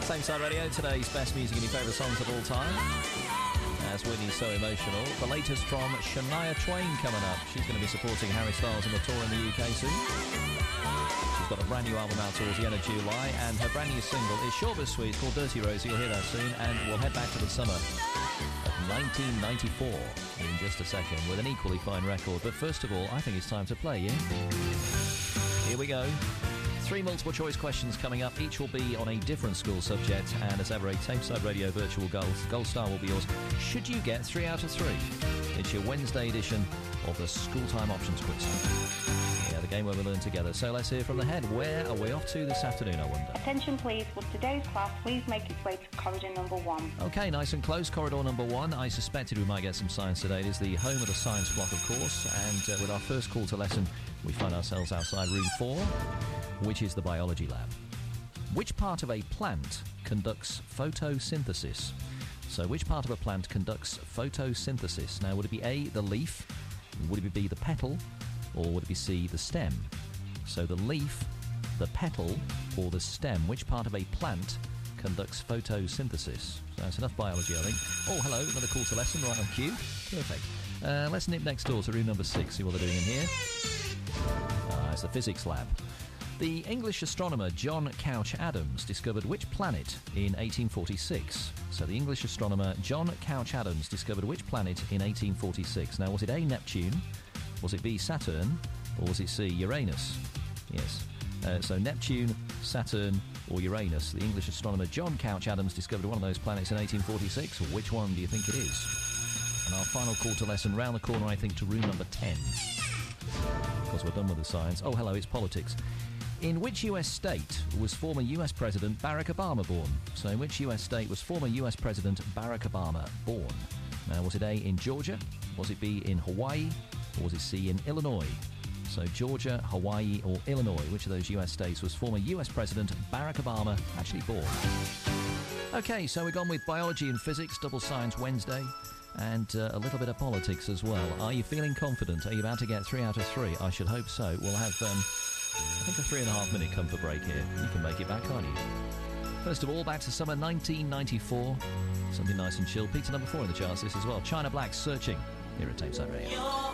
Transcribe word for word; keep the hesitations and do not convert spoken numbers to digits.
Same Side Radio, today's best music and your favourite songs of all time. As Whitney's so emotional. The latest from Shania Twain coming up. She's going to be supporting Harry Styles on the tour in the U K soon. She's got a brand new album out towards the end of July, and her brand new single is short but sweet. It's called Dirty Rosie. You'll hear that soon, and we'll head back to the summer of nineteen ninety-four in just a second with an equally fine record. But first of all, I think it's time to play, yeah? Here we go. Three multiple choice questions coming up. Each will be on a different school subject, and as ever, a Tameside Radio virtual gold, gold star will be yours. Should you get three out of three? It's your Wednesday edition of the School Time Options Quiz. Yeah, the game where we learn together. So let's hear from the head. Where are we off to this afternoon, I wonder? Attention please, would today's class please make its way to corridor number one? Okay, nice and close, corridor number one. I suspected we might get some science today. It is the home of the science block, of course, and uh, with our first call to lesson, we find ourselves outside room four, which is the biology lab. Which part of a plant conducts photosynthesis? So which part of a plant conducts photosynthesis? Now, would it be A, the leaf, would it be B, the petal, or would it be C, the stem? So the leaf, the petal, or the stem, which part of a plant conducts photosynthesis? So that's enough biology, I think. Oh, hello, another call to lesson right on cue. Perfect. Uh, let's nip next door to room number six, see what they're doing in here. Ah, it's the physics lab. The English astronomer John Couch Adams discovered which planet in eighteen forty-six? So the English astronomer John Couch Adams discovered which planet in eighteen forty-six? Now, was it A, Neptune? Was it B, Saturn? Or was it C, Uranus? Yes. Uh, so Neptune, Saturn, or Uranus. The English astronomer John Couch Adams discovered one of those planets in eighteen forty-six. Which one do you think it is? And our final call to lesson, round the corner, I think, to room number ten. Because we're done with the science. Oh, hello, it's politics. In which U S state was former U S President Barack Obama born? So in which U S state was former U S President Barack Obama born? Now, was it A, in Georgia? Was it B, in Hawaii? Or was it C, in Illinois? So Georgia, Hawaii, or Illinois, which of those U S states was former U S President Barack Obama actually born? Okay, so we've gone with biology and physics, double science Wednesday, and uh, a little bit of politics as well. Are you feeling confident? Are you about to get three out of three? I should hope so. We'll have, um, I think, a three and a half minute comfort break here. You can make it back, can't you? First of all, back to summer nineteen ninety-four. Something nice and chill. Peter number four in the charts this as well. China Black, Searching, here at Tameside Radio.